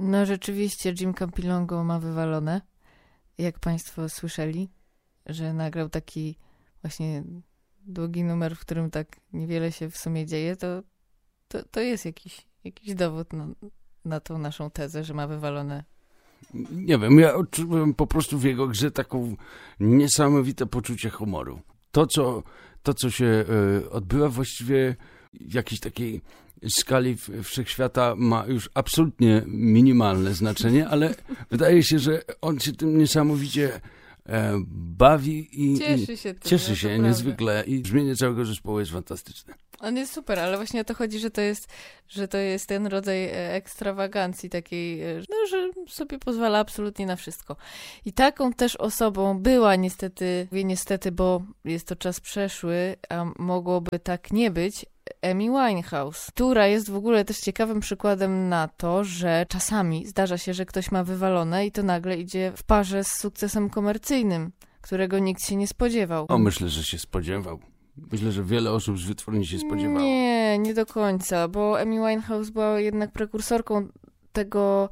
No rzeczywiście Jim Campilongo ma wywalone, jak państwo słyszeli, że nagrał taki właśnie długi numer, w którym tak niewiele się w sumie dzieje, to jest jakiś dowód na tą naszą tezę, że ma wywalone. Nie wiem, ja odczułem po prostu w jego grze taką niesamowite poczucie humoru. To, co się odbywa właściwie w jakiejś takiej skali wszechświata ma już absolutnie minimalne znaczenie, ale wydaje się, że on się tym niesamowicie bawi i cieszy się niezwykle i brzmienie całego zespołu jest fantastyczne. On jest super, ale właśnie o to chodzi, że to jest ten rodzaj ekstrawagancji takiej, no, że sobie pozwala absolutnie na wszystko. I taką też osobą była niestety, mówię niestety, bo jest to czas przeszły, a mogłoby tak nie być, Amy Winehouse, która jest w ogóle też ciekawym przykładem na to, że czasami zdarza się, że ktoś ma wywalone i to nagle idzie w parze z sukcesem komercyjnym, którego nikt się nie spodziewał. O, myślę, że się spodziewał. Myślę, że wiele osób z wytwórni się spodziewało. Nie do końca, bo Amy Winehouse była jednak prekursorką tego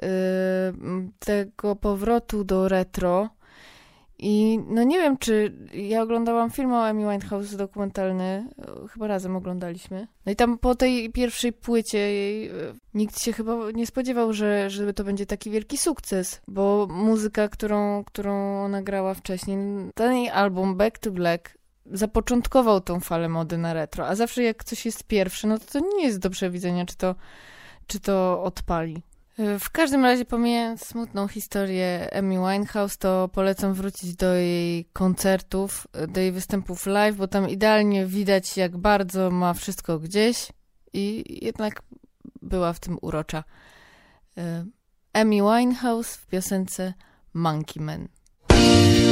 powrotu do retro. I no nie wiem, czy ja oglądałam film o Amy Winehouse dokumentalny, chyba razem oglądaliśmy. No i tam po tej pierwszej płycie jej nikt się chyba nie spodziewał, że to będzie taki wielki sukces, bo muzyka, którą ona grała wcześniej, ten jej album Back to Black zapoczątkował tą falę mody na retro, a zawsze jak coś jest pierwsze, no to nie jest do przewidzenia, czy to odpali. W każdym razie, pomijając smutną historię Amy Winehouse, to polecam wrócić do jej koncertów, do jej występów live, bo tam idealnie widać, jak bardzo ma wszystko gdzieś i jednak była w tym urocza. Amy Winehouse w piosence Monkey Man.